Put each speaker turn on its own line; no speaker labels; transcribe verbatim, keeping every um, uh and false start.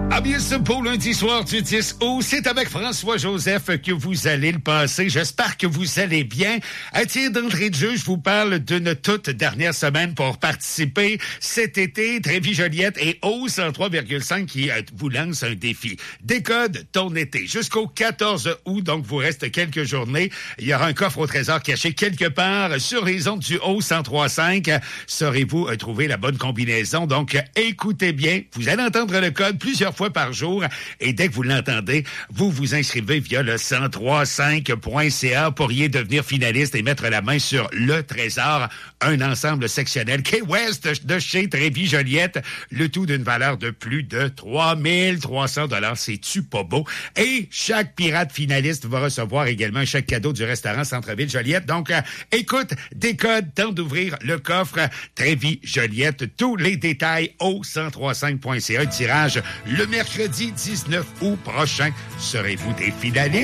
Ah bien, ce beau lundi soir du dix août, c'est avec François-Joseph que vous allez le passer. J'espère que vous allez bien. À titre d'entrée de jeu, je vous parle d'une toute dernière semaine pour participer cet été. Trévis-Joliette et O cent trois virgule cinq qui vous lance un défi. Décode ton été jusqu'au quatorze août, donc vous reste quelques journées. Il y aura un coffre au trésor caché quelque part sur les ondes du O cent trois virgule cinq. Saurez-vous trouver la bonne combinaison? Donc, écoutez bien. Vous allez entendre le code plusieurs fois par jour. Et dès que vous l'entendez, vous vous inscrivez via le cent trois cinq point c a. Pourriez devenir finaliste et mettre la main sur le trésor, un ensemble sectionnel Key West de chez Trévis-Joliette, le tout d'une valeur de plus de trois mille trois cents dollars. C'est-tu pas beau? Et chaque pirate finaliste va recevoir également un chèque cadeau du restaurant Centre-Ville-Joliette. Donc, euh, écoute, décode, temps d'ouvrir le coffre Trévis-Joliette. Tous les détails au cent trois cinq point c a. Tirage le mercredi dix-neuf août prochain. Serez-vous des finalistes?